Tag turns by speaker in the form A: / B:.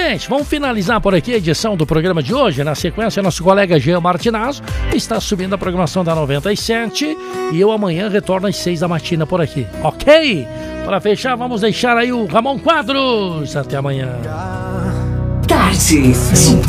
A: Gente, vamos finalizar por aqui a edição do programa de hoje. Na sequência, nosso colega Jean Martinazzo está subindo a programação da 97 e eu amanhã retorno às 6 da matina por aqui, ok? Para fechar, vamos deixar aí o Ramon Quadros. Até amanhã.
B: Tarde.